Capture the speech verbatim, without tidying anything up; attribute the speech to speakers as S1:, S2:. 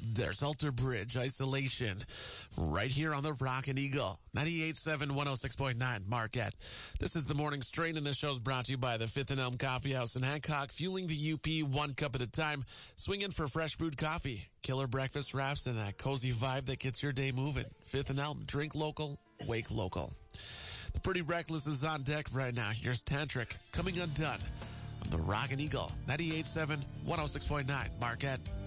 S1: There's Alter Bridge, Isolation, right here on the Rockin' Eagle, ninety-eight point seven, one oh six point nine, Marquette. This is the Morning Strain, and this show's brought to you by the Fifth and Elm Coffee House in Hancock, fueling the U P one cup at a time. Swing in for fresh brewed coffee, killer breakfast wraps, and that cozy vibe that gets your day moving. Fifth and Elm, drink local, wake local. The Pretty Reckless is on deck right now. Here's Tantric, Coming Undone, on the Rockin' Eagle, ninety-eight point seven, one oh six point nine, Marquette.